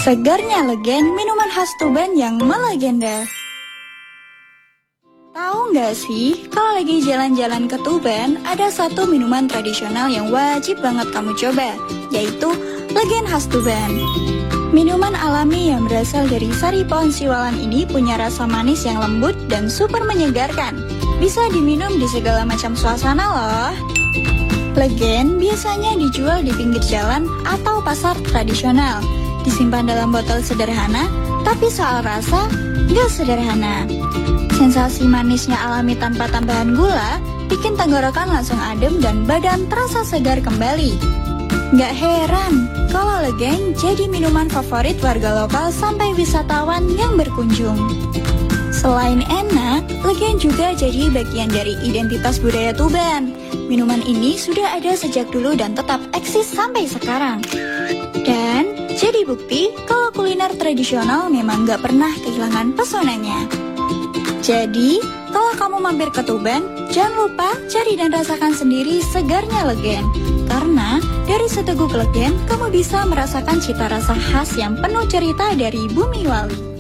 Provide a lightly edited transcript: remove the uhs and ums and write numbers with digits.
Segarnya Legen, minuman khas Tuban yang melegenda. Tahu nggak sih, kalau lagi jalan-jalan ke Tuban, ada satu minuman tradisional yang wajib banget kamu coba, yaitu Legen khas Tuban. Minuman alami yang berasal dari sari pohon siwalan ini punya rasa manis yang lembut dan super menyegarkan. Bisa diminum di segala macam suasana loh. Legen biasanya dijual di pinggir jalan atau pasar tradisional. Disimpan dalam botol sederhana, tapi soal rasa, gak sederhana. Sensasi manisnya alami tanpa tambahan gula, bikin tenggorokan langsung adem dan badan terasa segar kembali. Gak heran kalau Legen jadi minuman favorit warga lokal sampai wisatawan yang berkunjung. Selain enak, Legen juga jadi bagian dari identitas budaya Tuban. Minuman ini sudah ada sejak dulu dan tetap eksis sampai sekarang. Dan jadi bukti kalau kuliner tradisional memang gak pernah kehilangan pesonanya. Jadi, kalau kamu mampir ke Tuban, jangan lupa cari dan rasakan sendiri segarnya Legen. Karena dari seteguk Legen, kamu bisa merasakan cita rasa khas yang penuh cerita dari Bumi Wali.